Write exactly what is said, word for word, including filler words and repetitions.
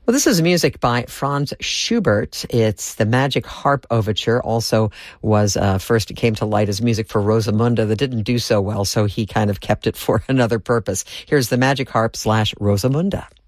Well, this is music by Franz Schubert. It's the Magic Harp Overture. Also was uh, first it came to light as music for Rosamunde that didn't do so well, so he kind of kept it for another purpose. Here's the Magic Harp slash Rosamunde.